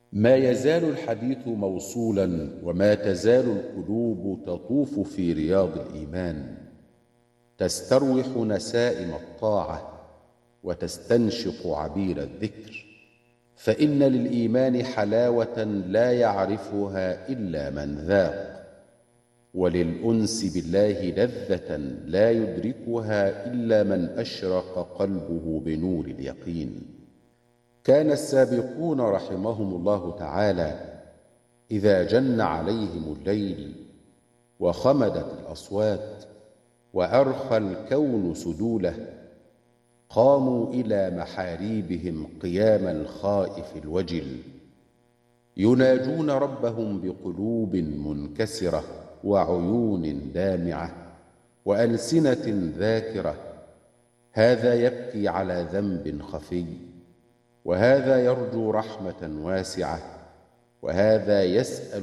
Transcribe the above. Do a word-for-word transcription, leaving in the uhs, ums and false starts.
ما يزال الحديث موصولا وما تزال القلوب تطوف في رياض الإيمان، تستروح نسائم الطاعة وتستنشق عبير الذكر، فإن للإيمان حلاوة لا يعرفها إلا من ذاق، وللأنس بالله لذة لا يدركها إلا من أشرق قلبه بنور اليقين. كان السابقون رحمهم الله تعالى إذا جن عليهم الليل وخمدت الأصوات وأرخى الكون سدوله قاموا إلى محاريبهم قيام الخائف الوجل، يناجون ربهم بقلوب منكسرة وعيون دامعة وألسنة ذاكرة. هذا يبكي على ذنب خفي، وهذا يرجو رحمة واسعة، وهذا يسأل